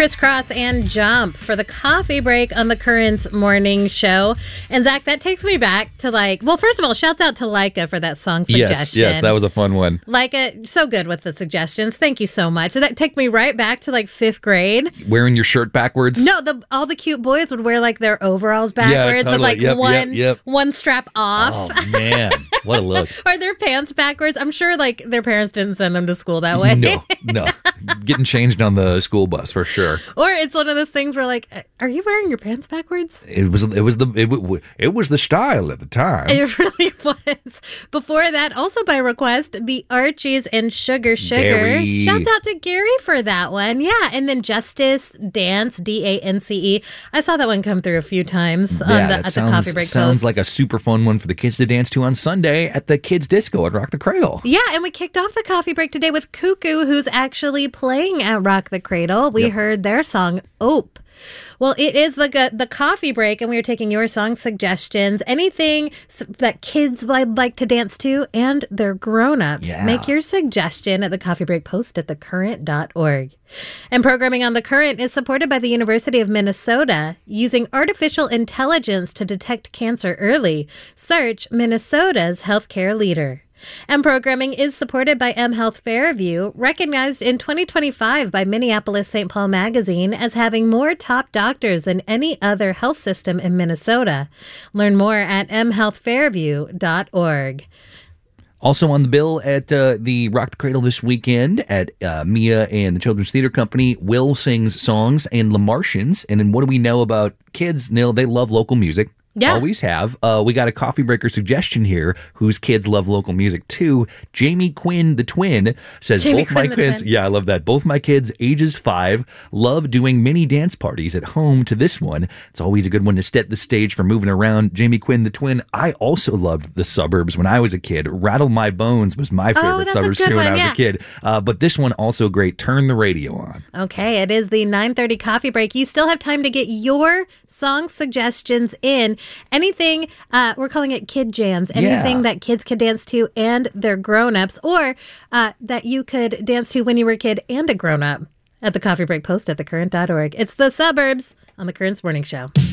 Crisscross and Jump for the coffee break on the Currents morning show. And Zach, that takes me back to first of all, shouts out to Leica for that song suggestion. Yes, that was a fun one. Leica, so good with the suggestions. Thank you so much. That took me right back to 5th grade. Wearing your shirt backwards? No, all the cute boys would wear their overalls backwards with one strap off. Oh, man. What a look. Or their pants backwards. I'm sure their parents didn't send them to school that way. No. Getting changed on the school bus for sure. Or it's one of those things where are you wearing your pants backwards? It was the style at the time. It really was. Before that, also by request, the Archies and Sugar Sugar. Gary. Shouts out to Gary for that one. Yeah, and then Justice Dance, DANCE. I saw that one come through a few times at the coffee break. Sounds like a super fun one for the kids to dance to on Sunday at the kids' disco at Rock the Cradle. Yeah, and we kicked off the coffee break today with Cuckoo, who's actually playing at Rock the Cradle. We heard their song, Ope. Well, it is the coffee break, and we are taking your song suggestions. Anything that kids would like to dance to, and they're grown-ups. Yeah. Make your suggestion at the coffee break post at thecurrent.org. And programming on The Current is supported by the University of Minnesota, using artificial intelligence to detect cancer early. Search Minnesota's healthcare leader. And programming is supported by mHealth Fairview, recognized in 2025 by Minneapolis-St. Paul Magazine as having more top doctors than any other health system in Minnesota. Learn more at mhealthfairview.org. Also on the bill at the Rock the Cradle this weekend at Mia and the Children's Theater Company, Will sings songs and Le Martians. And then what do we know about kids, Nil? They love local music. Yeah. Always have. We got a coffee breaker suggestion here whose kids love local music too. Jamie Quinn, the twin, says both my kids. Yeah, I love that. Both my kids, ages 5, love doing mini dance parties at home to this one. It's always a good one to set the stage for moving around. Jamie Quinn, the twin. I also loved The Suburbs when I was a kid. Rattle My Bones was my favorite Suburbs too when I was a kid. But this one also great. Turn the radio on. Okay, it is the 9:30 coffee break. You still have time to get your song suggestions in. Anything, we're calling it kid jams, anything that kids could dance to and they're grown-ups, or that you could dance to when you were a kid and a grown-up at the coffee break post at thecurrent.org. It's The Suburbs on the Currents Morning Show.